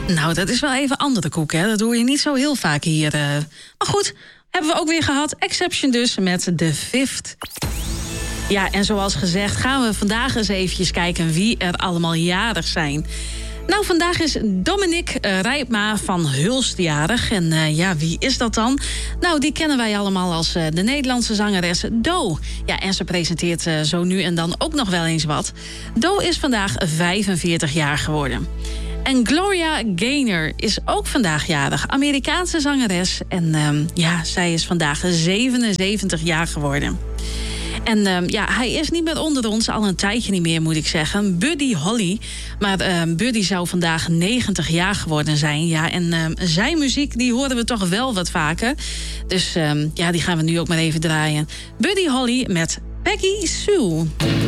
Nou, dat is wel even andere koek, hè? Dat hoor je niet zo heel vaak hier. Maar goed, hebben we ook weer gehad. Exception dus met The Fifth. Ja, en zoals gezegd gaan we vandaag eens eventjes kijken wie er allemaal jarig zijn. Nou, vandaag is Dominique Rijpma van Hulst jarig. En ja, wie is dat dan? Nou, die kennen wij allemaal als de Nederlandse zangeres Do. Ja, en ze presenteert zo nu en dan ook nog wel eens wat. Do is vandaag 45 jaar geworden. En Gloria Gaynor is ook vandaag jarig. Amerikaanse zangeres. En ja, zij is vandaag 77 jaar geworden. En ja, hij is niet meer onder ons, al een tijdje niet meer, moet ik zeggen. Buddy Holly. Maar Buddy zou vandaag 90 jaar geworden zijn. Ja, en zijn muziek, die horen we toch wel wat vaker. Dus ja, die gaan we nu ook maar even draaien. Buddy Holly met Peggy Sue.